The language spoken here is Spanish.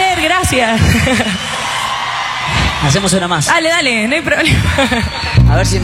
placer, gracias. Hacemos una más. Dale, no hay problema. A ver si